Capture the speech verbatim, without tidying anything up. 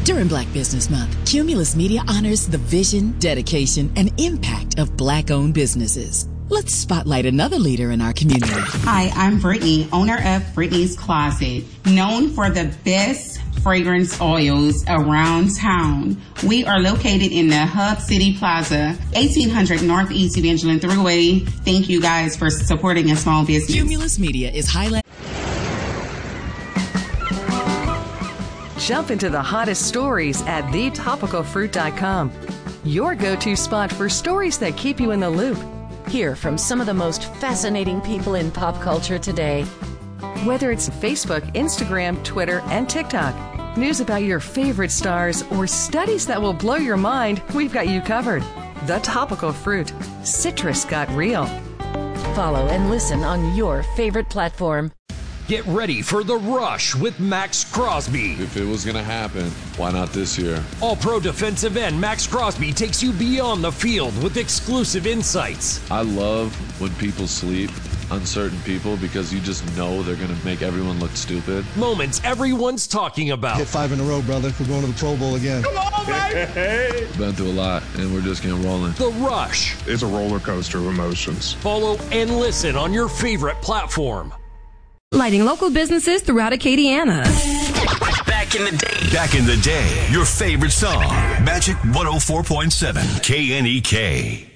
During Black Business Month, Cumulus Media honors the vision, dedication, and impact of Black-owned businesses. Let's spotlight another leader in our community. Hi, I'm Brittany, owner of Brittany's Closet, known for the best fragrance oils around town. We are located in the Hub City Plaza, eighteen hundred Northeast Evangeline Thruway. Thank you guys for supporting a small business. Cumulus Media is highlighting. Jump into the hottest stories at the topical fruit dot com. Your go-to spot for stories that keep you in the loop. Hear from some of the most fascinating people in pop culture today. Whether it's Facebook, Instagram, Twitter, and TikTok, news about your favorite stars, or studies that will blow your mind, we've got you covered. The Topical Fruit. Citrus got real. Follow and listen on your favorite platform. Get ready for The Rush with Max Crosby. If it was going to happen, why not this year? All-pro defensive end Max Crosby takes you beyond the field with exclusive insights. I love when people sleep on certain people because you just know they're going to make everyone look stupid. Moments everyone's talking about. Hit five in a row, brother. We're going to the Pro Bowl again. Come on, baby! Been through a lot, and we're just getting rolling. The Rush. It's a roller coaster of emotions. Follow and listen on your favorite platform. Lighting local businesses throughout Acadiana. Back in the day. Back in the day. Your favorite song. Magic one oh four point seven. K N E K.